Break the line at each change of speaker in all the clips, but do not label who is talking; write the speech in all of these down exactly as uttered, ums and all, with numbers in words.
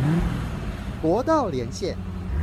国道连线。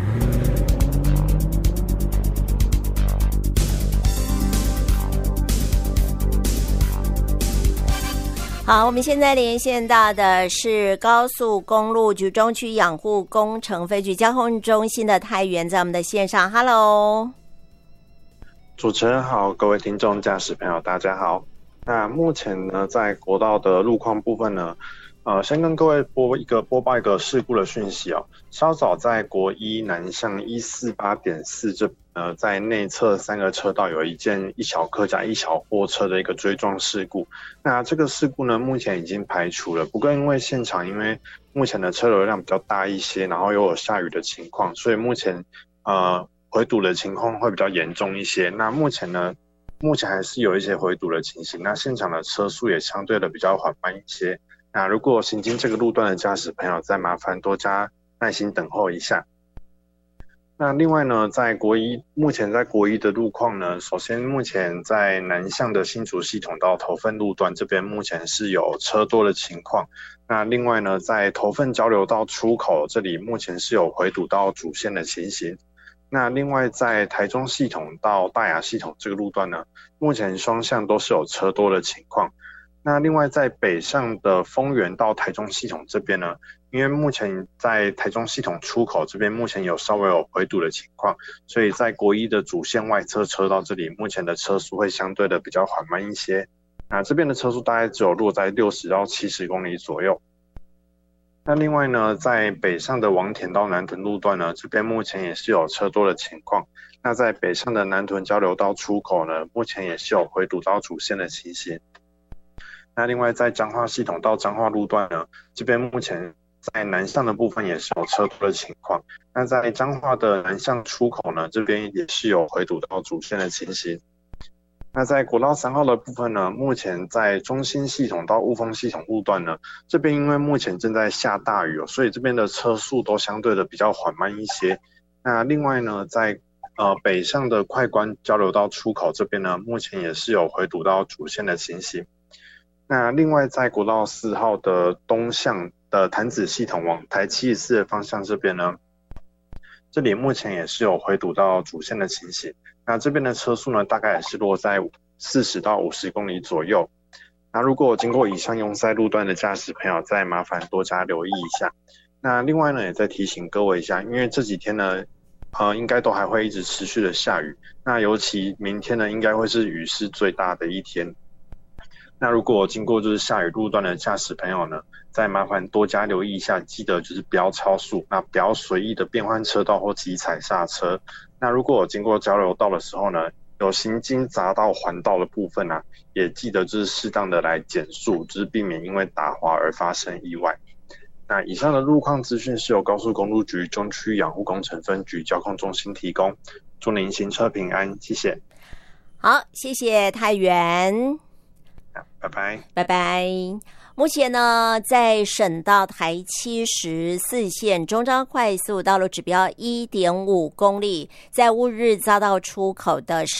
好，我们现在连线到的是高速公路局中区养护工程分局交通中心的泰源，在我们的线上。 Hello，
主持人好，各位听众驾驶朋友大家好。那目前呢，在国道的路况部分呢，呃，先跟各位播一个播报一个事故的讯息哦。稍早在国一南向一四八点四这呃，在内侧三个车道有一件一小客加一小货车的一个追撞事故。那这个事故呢，目前已经排除了。不过因为现场因为目前的车流量比较大一些，然后又有下雨的情况，所以目前呃回堵的情况会比较严重一些。那目前呢，目前还是有一些回堵的情形。那现场的车速也相对的比较缓慢一些。那如果行经这个路段的驾驶朋友，再麻烦多加耐心等候一下。那另外呢，在国一目前在国一的路况呢，首先目前在南向的新竹系统到头份路段这边目前是有车多的情况。那另外呢，在头份交流道出口这里目前是有回堵到主线的情形。那另外在台中系统到大雅系统这个路段呢，目前双向都是有车多的情况。那另外在北上的丰原到台中系统这边呢，因为目前在台中系统出口这边目前有稍微有回堵的情况，所以在国一的主线外侧车道这里目前的车速会相对的比较缓慢一些。那这边的车速大概只有落在六十到七十公里左右。那另外呢，在北上的王田到南屯路段呢，这边目前也是有车多的情况。那在北上的南屯交流道出口呢，目前也是有回堵到主线的情形。那另外在彰化系统到彰化路段呢，这边目前在南向的部分也是有车多的情况。那在彰化的南向出口呢，这边也是有回堵到主线的情形。那在国道三号的部分呢，目前在中兴系统到雾峰系统路段呢，这边因为目前正在下大雨哦，所以这边的车速都相对的比较缓慢一些。那另外呢，在呃北上的快关交流道出口这边呢，目前也是有回堵到主线的情形。那另外在国道四号的东向的潭子系统往台七十四的方向这边呢，这里目前也是有回堵到主线的情形。那这边的车速呢，大概也是落在四十到五十公里左右。那如果经过以上拥塞路段的驾驶朋友，再麻烦多加留意一下。那另外呢，也再提醒各位一下，因为这几天呢，呃，应该都还会一直持续的下雨。那尤其明天呢，应该会是雨势最大的一天。那如果经过就是下雨路段的驾驶朋友呢，再麻烦多加留意一下，记得就是不要超速，那不要随意的变换车道或急踩刹车。那如果经过交流道的时候呢，有行经匝道环道的部分啊，也记得就是适当的来减速，就是避免因为打滑而发生意外。那以上的路况资讯是由高速公路局中区养护工程分局交控中心提供，祝您行车平安，谢谢。
好，谢谢泰源。
拜拜，
拜拜。目前呢，在省道台七十四线中彰快速道路指标 一点五公里，在乌日匝道出口的